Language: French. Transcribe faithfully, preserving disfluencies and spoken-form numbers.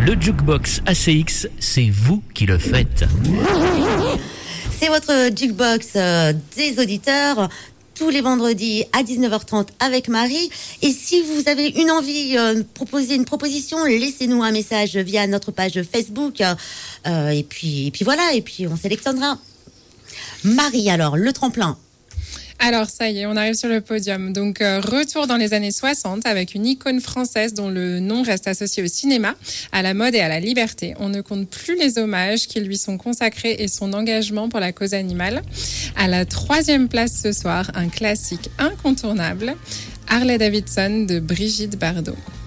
Le Jukebox A C X, c'est vous qui le faites. C'est votre Jukebox euh, des auditeurs, tous les vendredis à dix-neuf heures trente avec Marie. Et si vous avez une envie, euh, proposer une proposition, laissez-nous un message via notre page Facebook. Euh, et puis, et puis voilà, et puis on sélectionnera. Marie, alors, le tremplin. Alors, ça y est, on arrive sur le podium. Donc, euh, retour dans les années soixante avec une icône française dont le nom reste associé au cinéma, à la mode et à la liberté. On ne compte plus les hommages qui lui sont consacrés et son engagement pour la cause animale. À la troisième place ce soir, un classique incontournable, Harley Davidson de Brigitte Bardot.